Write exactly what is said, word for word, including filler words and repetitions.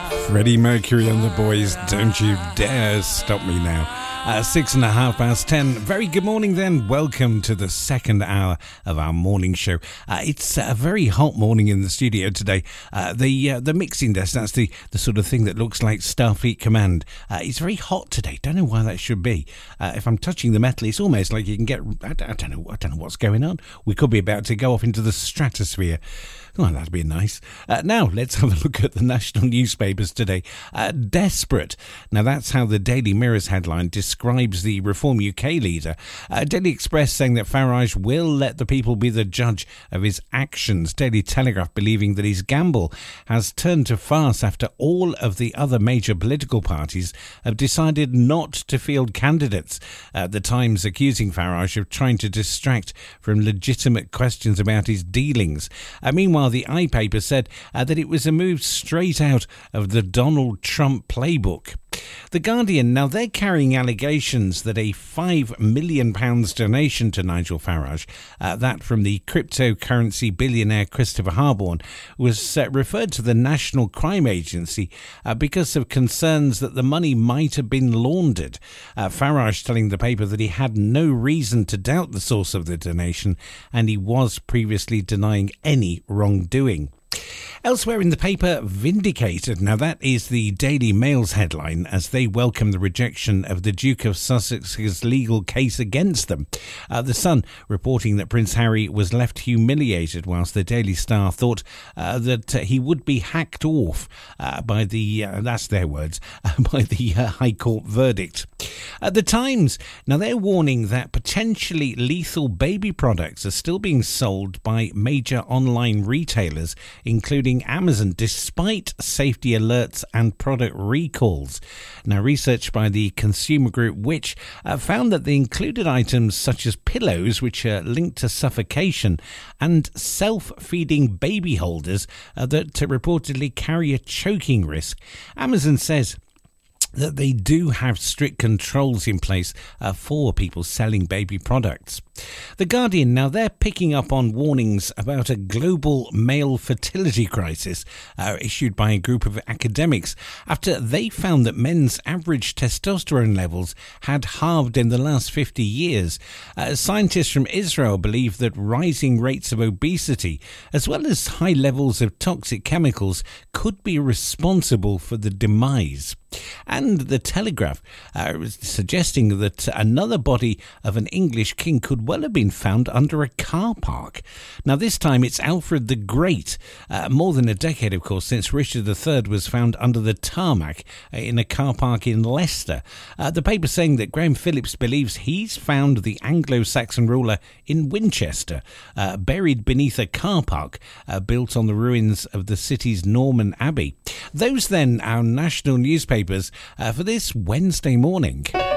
Freddie Mercury and the Boys, Don't You Dare Stop Me Now. Uh, six and a half past ten. Very good morning then. Welcome to the second hour of our morning show. Uh, it's a very hot morning in the studio today. Uh, the uh, the mixing desk, that's the, the sort of thing that looks like Starfleet Command. Uh, it's very hot today. Don't know why that should be. Uh, if I'm touching the metal, it's almost like you can get... I, I don't know. I don't know what's going on. We could be about to go off into the stratosphere. Well, that'd be nice. Uh, now, let's have a look at the national newspapers today. Uh, desperate. Now, that's how the Daily Mirror's headline describes the Reform U K leader. Uh, Daily Express saying that Farage will let the people be the judge of his actions. Daily Telegraph believing that his gamble has turned to farce after all of the other major political parties have decided not to field candidates. Uh, the Times accusing Farage of trying to distract from legitimate questions about his dealings. Uh, meanwhile, the iPaper said uh, that it was a move straight out of the Donald Trump playbook. The Guardian, now they're carrying allegations that a five million pounds donation to Nigel Farage, uh, that from the cryptocurrency billionaire Christopher Harborne, was uh, referred to the National Crime Agency uh, because of concerns that the money might have been laundered. Uh, Farage telling the paper that he had no reason to doubt the source of the donation and he was previously denying any wrongdoing. Elsewhere in the paper, vindicated. Now that is the Daily Mail's headline as they welcome the rejection of the Duke of Sussex's legal case against them. Uh, the Sun reporting that Prince Harry was left humiliated, whilst the Daily Star thought uh, that uh, he would be hacked off uh, by the, uh, that's their words, uh, by the uh, High Court verdict. Uh, the Times, now they're warning that potentially lethal baby products are still being sold by major online retailers, including Amazon, despite safety alerts and product recalls. Now, research by the consumer group Which uh, found that the included items such as pillows, which are linked to suffocation, and self-feeding baby holders uh, that uh, reportedly carry a choking risk. Amazon says that they do have strict controls in place uh, for people selling baby products. The Guardian, now they're picking up on warnings about a global male fertility crisis uh, issued by a group of academics after they found that men's average testosterone levels had halved in the last fifty years. Uh, scientists from Israel believe that rising rates of obesity as well as high levels of toxic chemicals could be responsible for the demise. And the Telegraph uh, was suggesting that another body of an English king could well have been found under a car park. Now this time it's Alfred the Great, uh, more than a decade of course since Richard the Third was found under the tarmac uh, in a car park in Leicester. Uh, the paper saying that Graham Phillips believes he's found the Anglo-Saxon ruler in Winchester, uh, buried beneath a car park uh, built on the ruins of the city's Norman Abbey. Those then our national newspapers uh, for this Wednesday morning.